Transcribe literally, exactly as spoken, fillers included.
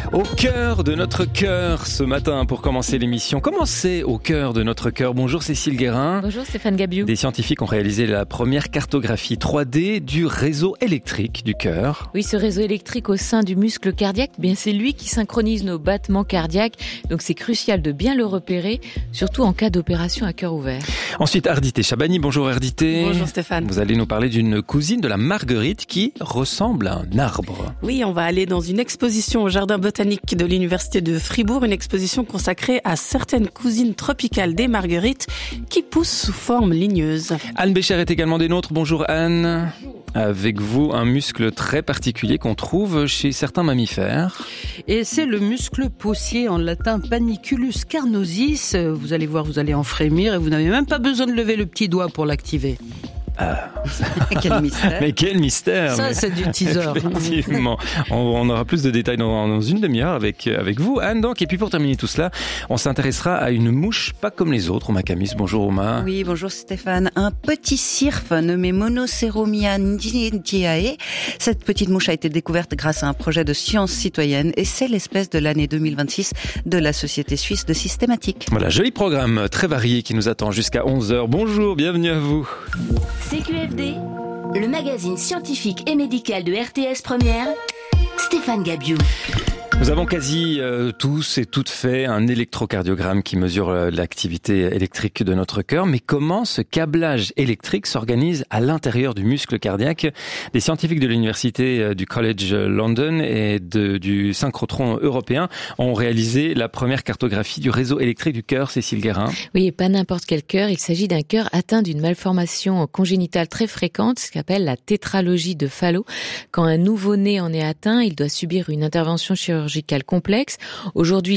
Au cœur de notre cœur ce matin pour commencer l'émission. Commencez au cœur de notre cœur. Bonjour Cécile Guérin. Bonjour Stéphane Gabiou. Des scientifiques ont réalisé la première cartographie trois D du réseau électrique du cœur. Oui, ce réseau électrique au sein du muscle cardiaque, bien c'est lui qui synchronise nos battements cardiaques. Donc c'est crucial de bien le repérer, surtout en cas d'opération à cœur ouvert. Ensuite, Ardité Chabani. Bonjour Ardité. Bonjour Stéphane. Vous allez nous parler d'une cousine de la marguerite qui ressemble à un arbre. Oui, on va aller dans une exposition au jardin botanique de l'université de Fribourg, une exposition consacrée à certaines cousines tropicales des marguerites qui poussent sous forme ligneuse. Anne Bécher est également des nôtres. Bonjour Anne. Avec vous, un muscle très particulier qu'on trouve chez certains mammifères. Et c'est le muscle possier, en latin paniculus carnosis. Vous allez voir, vous allez en frémir et vous n'avez même pas besoin de lever le petit doigt pour l'activer. Ah. Quel mystère. Mais quel mystère. Ça, mais... c'est du teaser. Effectivement. On, on aura plus de détails dans, dans une demi-heure avec, avec vous, Anne. Donc. Et puis pour terminer tout cela, on s'intéressera à une mouche pas comme les autres. Oma Camis, bonjour Oma. Oui, bonjour Stéphane. Un petit cirfe nommé Monoceromia ndiae. Cette petite mouche a été découverte grâce à un projet de science citoyenne et c'est l'espèce de l'année deux mille vingt-six de la Société suisse de systématique. Voilà, joli programme très varié qui nous attend jusqu'à onze heures. Bonjour, bienvenue à vous. C Q F D, le magazine scientifique et médical de R T S Première, Stéphane Gabiou. Nous avons quasi euh, tous et toutes fait un électrocardiogramme qui mesure euh, l'activité électrique de notre cœur. Mais comment ce câblage électrique s'organise à l'intérieur du muscle cardiaque? Des scientifiques de l'université euh, du College London et de, du synchrotron européen ont réalisé la première cartographie du réseau électrique du cœur. Cécile Guérin. Oui, et pas n'importe quel cœur. Il s'agit d'un cœur atteint d'une malformation congénitale très fréquente, ce qu'on appelle la tétralogie de Fallot. Quand un nouveau-né en est atteint, il doit subir une intervention chirurgicale complexe. Aujourd'hui,